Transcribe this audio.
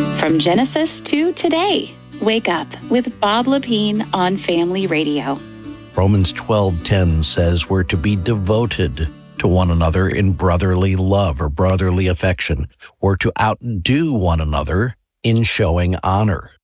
From Genesis to today, wake up with Bob Lepine on Family Radio. Romans 12:10 says we're to be devoted to one another in brotherly love or brotherly affection, or to outdo one another in showing honor.